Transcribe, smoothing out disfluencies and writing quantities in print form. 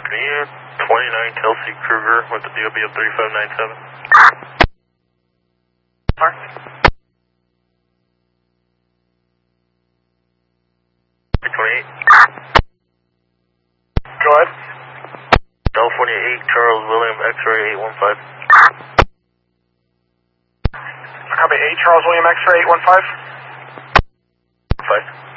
Can you 29 Kelsey Kruger with the DOB of 3597? Mark? 28. Go ahead. California 8, Charles William X-ray 815. Copy 8, Charles William X-ray 815. 5.